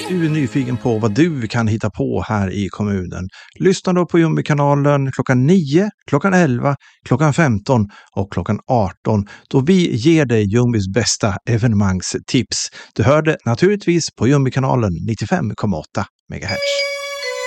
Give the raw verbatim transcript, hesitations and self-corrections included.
Du är nyfiken på vad du kan hitta på här i kommunen. Lyssna då på Jumbi-kanalen klockan nio, klockan elva, klockan femton och klockan arton då vi ger dig Jumbis bästa evenemangstips. Du hör det naturligtvis på Jumbi-kanalen nittiofem komma åtta megahertz.